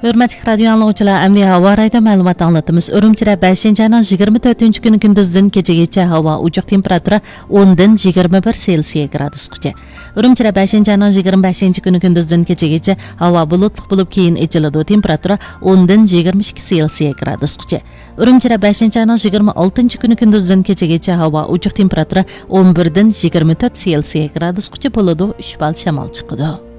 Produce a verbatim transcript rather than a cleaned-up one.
Hürmetli radyo anlıqçılar, əmni hava rayda məlumat anlatımız. Ürümçidə beshinchi ayning yigirma to'rtinchi kuni gündüzdən kechagacha havo uchuq temperatura o'n dan yigirma bir Selsiya gradusgacha. Ürümçidə beshinchi ayning yigirma beshinchi kuni gündüzdən kechagacha havo bulutli bo'lib keyin echiladi. Temperatura o'n dan yigirma ikki Selsiya gradusgacha. Ürümçidə beshinchi ayning yigirma oltinchi kuni gündüzdən kechagacha havo uchuq temperatura o'n bir dan yigirma to'rt Selsiya gradusgacha bo'ladi. uch bal shamol chiqadi.